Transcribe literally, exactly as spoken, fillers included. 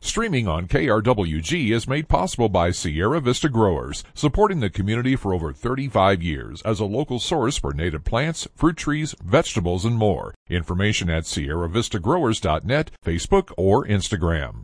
Streaming on K R W G is made possible by Sierra Vista Growers, supporting the community for over thirty-five years as a local source for native plants, fruit trees, vegetables, and more. Information at sierra vista growers dot net, Facebook, or Instagram.